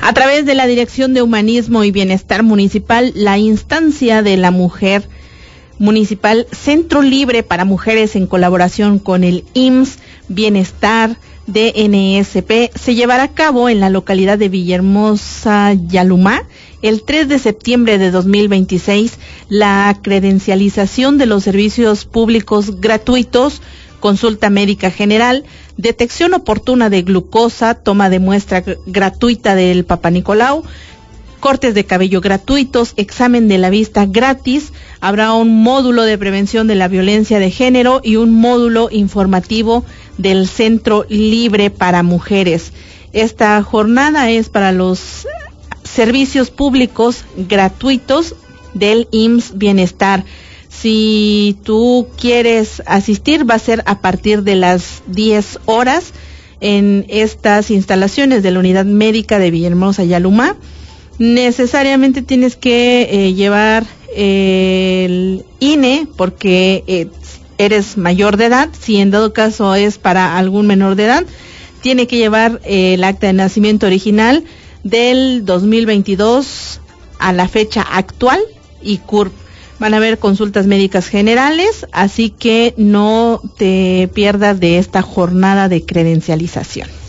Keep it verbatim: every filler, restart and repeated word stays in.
A través de la Dirección de Humanismo y Bienestar Municipal, la instancia de la mujer municipal Centro Libre para Mujeres en colaboración con el I M S S, Bienestar, D N S P, se llevará a cabo en la localidad de Villahermosa, Yalumá, el tres de septiembre de dos mil veintiséis, la credencialización de los servicios públicos gratuitos, consulta médica general, detección oportuna de glucosa, toma de muestra gratuita del Papá Nicolau, cortes de cabello gratuitos, examen de la vista gratis, habrá un módulo de prevención de la violencia de género y un módulo informativo del Centro Libre para Mujeres. Esta jornada es para los servicios públicos gratuitos del I M S S Bienestar. Si tú quieres asistir, va a ser a partir de las diez horas en estas instalaciones de la Unidad Médica de Villahermosa, Yalumá. Necesariamente tienes que eh, llevar eh, el I N E porque eh, eres mayor de edad. Si en dado caso es para algún menor de edad, tiene que llevar eh, el acta de nacimiento original del dos mil veintidós a la fecha actual y C U R P. Van a haber consultas médicas generales, así que no te pierdas de esta jornada de credencialización.